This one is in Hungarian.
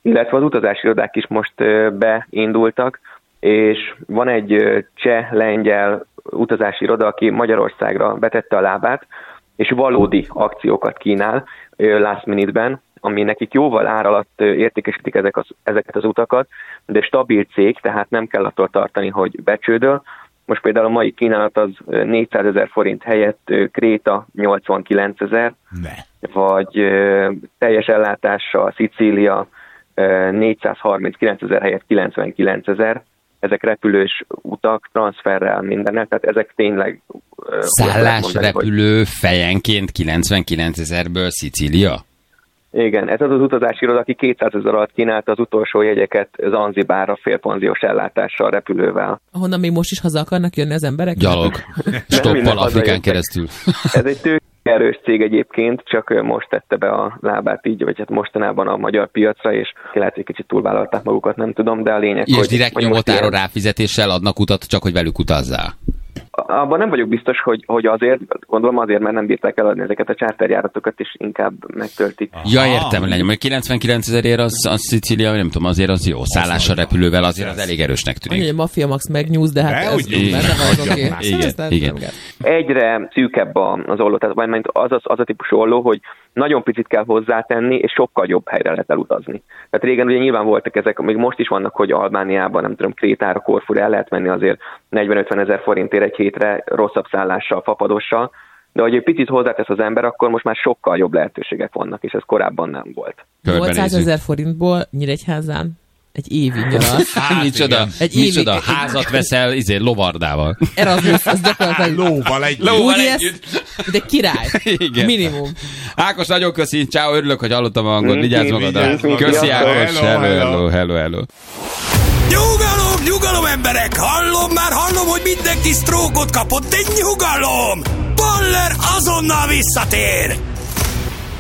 illetve az utazási irodák is most beindultak, és van egy cseh-lengyel utazási iroda, aki Magyarországra betette a lábát, és valódi akciókat kínál last minute-ben, ami nekik jóval ár alatt értékesítik ezeket az utakat, de stabil cég, tehát nem kell attól tartani, hogy becsődöl. Most például a mai kínálat az 400 000 forint helyett Kréta 89 000, vagy teljes ellátással Szicília 439 000 helyett 99 000. Ezek repülős utak, transferrel, mindennel, tehát ezek tényleg... Szállás, repülő fejenként 99 000-ből Szicília? Igen, ez az utazási iroda, aki 200 000 alatt kínálta az utolsó jegyeket Zanzibárra félpanziós ellátással, repülővel. Ahonnan még most is haza akarnak jönni az emberek? Gyalog. Stoppal Afrikán keresztül. Ez egy tőkerős cég egyébként, csak most tette be a lábát így, vagy hát mostanában a magyar piacra, és lehet, hogy kicsit túlvállalták magukat, nem tudom, de a lényeg, és direkt nyomotáron ráfizetéssel adnak utat, csak hogy velük utazzál. Abban nem vagyok biztos, hogy azért, gondolom azért, mert nem bírták eladni ezeket a charterjáratokat, és inkább megtöltik. Ja, értem, legyen, mert 99 000-ért az Szicília, nem tudom, azért az jó. Szállással, repülővel azért az elég erősnek tűnik. A Mafia Max megnyúz, de hát ez igen. Egyre szűkebb az olló, tehát az a típusú olló, hogy nagyon picit kell hozzátenni, és sokkal jobb helyre lehet elutazni. Tehát régen ugye nyilván voltak ezek, még most is vannak, hogy Albániában, nem tudom, Krétára, Korfura el lehet menni azért 40-50 000 forintért egy hétre rosszabb szállással, fapadossal, de hogy egy picit hozzátesz az ember, akkor most már sokkal jobb lehetőségek vannak, és ez korábban nem volt. 800 000 forintból Nyíregyházán egy évig nyarasz. Micsoda házat veszel lovardával. Erasmus, az gyakorlatilag lóval együtt. De király. Igen. Minimum. Ákos, nagyon köszi. Ciao, örülök, hogy hallottam a hangot. Vigyázz magadra. Köszi, Ákos. Hello. Nyugalom, emberek! Hallom, hogy mindenki sztrókot kapott, de nyugalom! Baller azonnal visszatér!